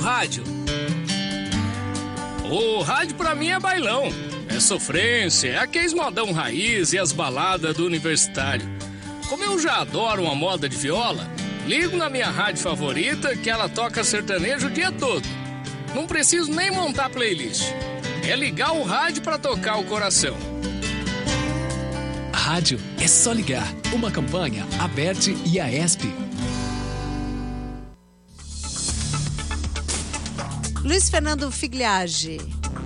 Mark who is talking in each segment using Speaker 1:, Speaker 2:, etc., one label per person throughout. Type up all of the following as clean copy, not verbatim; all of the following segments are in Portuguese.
Speaker 1: rádio. O rádio pra mim é bailão, é sofrência, é aqueles modão raiz e as baladas do universitário. Como eu já adoro uma moda de viola, ligo na minha rádio favorita que ela toca sertanejo o dia todo. Não preciso nem montar playlist. É ligar o rádio pra tocar o coração.
Speaker 2: Rádio é só ligar. Uma campanha Aberte e Aesp.
Speaker 3: Luiz Fernando Figliage.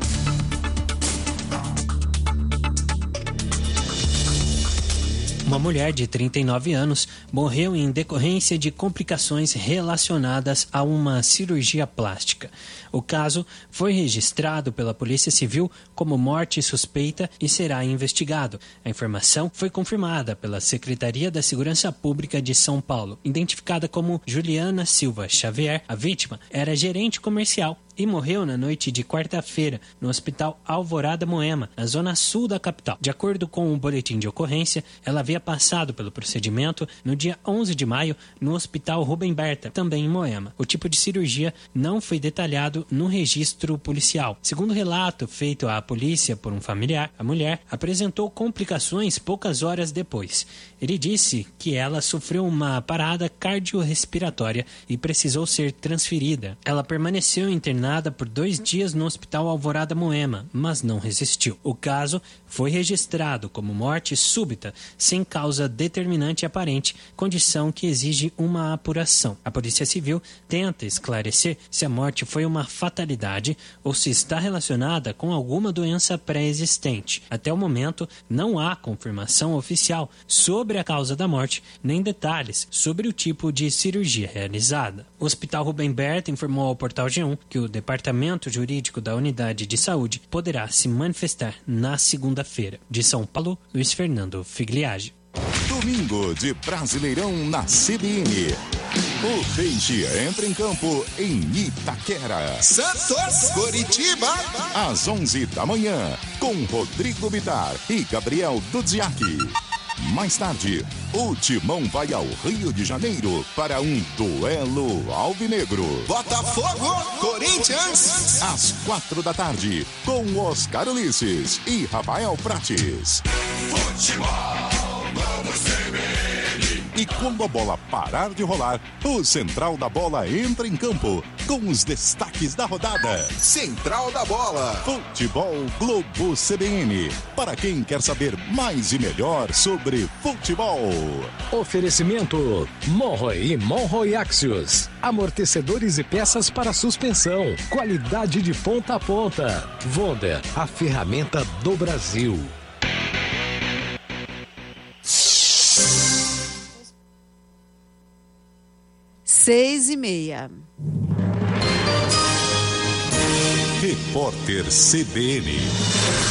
Speaker 4: Uma mulher de 39 anos morreu em decorrência de complicações relacionadas a uma cirurgia plástica. O caso foi registrado pela Polícia Civil como morte suspeita e será investigado. A informação foi confirmada pela Secretaria da Segurança Pública de São Paulo. Identificada como Juliana Silva Xavier, a vítima era gerente comercial e morreu na noite de quarta-feira no Hospital Alvorada Moema, na zona sul da capital. De acordo com o boletim de ocorrência, ela havia passado pelo procedimento no dia 11 de maio no Hospital Rubem Berta, também em Moema. O tipo de cirurgia não foi detalhado no registro policial. Segundo relato feito à polícia por um familiar, a mulher apresentou complicações poucas horas depois. Ele disse que ela sofreu uma parada cardiorrespiratória e precisou ser transferida. Ela permaneceu internada por 2 dias no Hospital Alvorada Moema, mas não resistiu. O caso foi registrado como morte súbita, sem causa determinante aparente, condição que exige uma apuração. A Polícia Civil tenta esclarecer se a morte foi uma fatalidade ou se está relacionada com alguma doença pré-existente. Até o momento, não há confirmação oficial sobre a causa da morte, nem detalhes sobre o tipo de cirurgia realizada. O Hospital Rubem Berta informou ao Portal G1 que o Departamento Jurídico da Unidade de Saúde poderá se manifestar na segunda-feira. De São Paulo, Luiz Fernando Figliage.
Speaker 5: Domingo de Brasileirão na CBN. O Peixe entra em campo em Itaquera.
Speaker 6: Santos, Coritiba.
Speaker 5: Às 11 da manhã, com Rodrigo Bitar e Gabriel Dudziak. Mais tarde, o Timão vai ao Rio de Janeiro para um duelo alvinegro.
Speaker 6: Botafogo, Corinthians.
Speaker 5: Às 4 da tarde, com Oscar Ulisses e Rafael Prates.
Speaker 6: Futebol, vamos CBN.
Speaker 5: E quando a bola parar de rolar, o Central da Bola entra em campo com os destaques da rodada.
Speaker 6: Central da Bola.
Speaker 5: Futebol Globo CBN. Para quem quer saber mais e melhor sobre futebol.
Speaker 7: Oferecimento Monroe e Monroe Axios. Amortecedores e peças para suspensão. Qualidade de ponta a ponta. Wonder, a ferramenta do Brasil.
Speaker 3: 6:30.
Speaker 5: Repórter CBN.